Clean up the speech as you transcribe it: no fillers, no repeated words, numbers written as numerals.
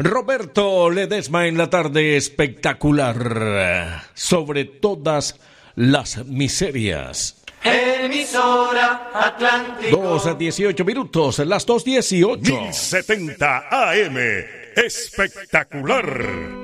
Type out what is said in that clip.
Roberto Ledesma en la tarde espectacular sobre todas las miserias. Emisora Atlántico. 2:18, las 2:18. 1070 AM, espectacular.